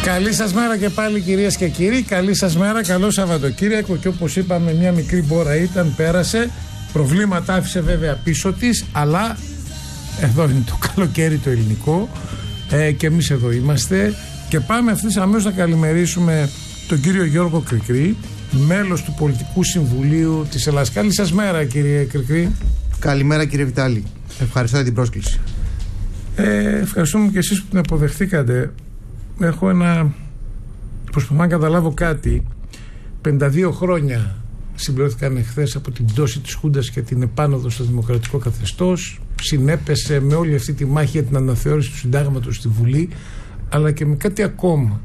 Καλή σας μέρα και πάλι, κυρίες και κύριοι. Καλή σας μέρα, καλό Σαββατοκύριακο. Και όπως είπαμε, μια μικρή μπόρα ήταν, πέρασε. Προβλήματα άφησε βέβαια πίσω της, αλλά εδώ είναι το καλοκαίρι το ελληνικό και εμείς εδώ είμαστε. Και πάμε αυτής αμέσως να καλημερίσουμε τον κύριο Γιώργο Κρικρή, μέλος του Πολιτικού Συμβουλίου της Ελλάδας. Καλή σας μέρα, κύριε Κρικρή. Καλημέρα, κύριε Βιτάλη. Ευχαριστώ για την πρόσκληση. Ευχαριστούμε και εσείς που την αποδεχτήκατε. Έχω προσπαθώ να καταλάβω κάτι. 52 χρόνια συμπληρώθηκαν εχθές από την πτώση της Χούντας και την επάνωδο στο δημοκρατικό καθεστώς. Συνέπεσε με όλη αυτή τη μάχη για την αναθεώρηση του συντάγματος στη Βουλή, αλλά και με κάτι ακόμα.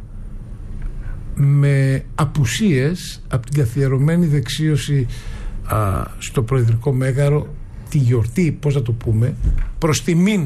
Με απουσίες από την καθιερωμένη δεξίωση στο Προεδρικό Μέγαρο, τη γιορτή, πώς να το πούμε, προς τιμήν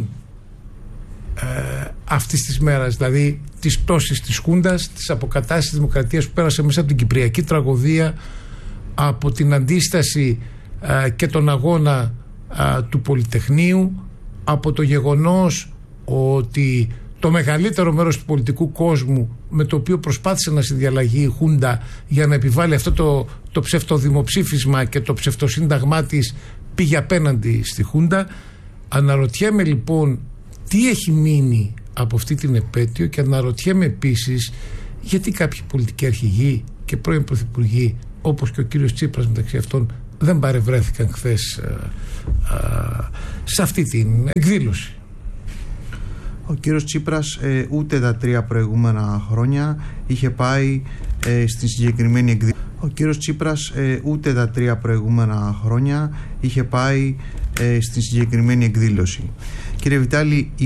αυτής της μέρας, δηλαδή της πτώσης της Χούντας, της αποκατάστασης της δημοκρατίας που πέρασε μέσα από την κυπριακή τραγωδία, από την αντίσταση και τον αγώνα του Πολυτεχνείου, από το γεγονός ότι το μεγαλύτερο μέρος του πολιτικού κόσμου με το οποίο προσπάθησε να συνδιαλλαγεί η Χούντα για να επιβάλλει αυτό το ψευτοδημοψήφισμα και το ψευτοσύνταγμά της πήγε απέναντι στη Χούντα. Αναρωτιέμαι λοιπόν τι έχει μείνει από αυτή την επέτειο και αναρωτιέμαι επίσης γιατί κάποιοι πολιτικοί αρχηγοί και πρώην πρωθυπουργοί όπως και ο κύριος Τσίπρας μεταξύ αυτών δεν παρευρέθηκαν χθες σε αυτή την εκδήλωση. Ο κύριος Τσίπρας ούτε τα 3 προηγούμενα χρόνια είχε πάει στη συγκεκριμένη εκδήλωση. Ο κύριος Τσίπρας ούτε τα 3 προηγούμενα χρόνια είχε πάει στη συγκεκριμένη εκδήλωση. Κύριε Βιτάλη,